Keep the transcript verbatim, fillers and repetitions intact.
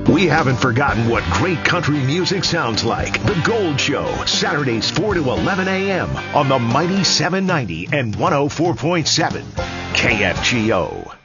We haven't forgotten what great country music sounds like. The Gold Show, Saturdays four to eleven a.m. on the Mighty seven ninety and one oh four point seven K F G O.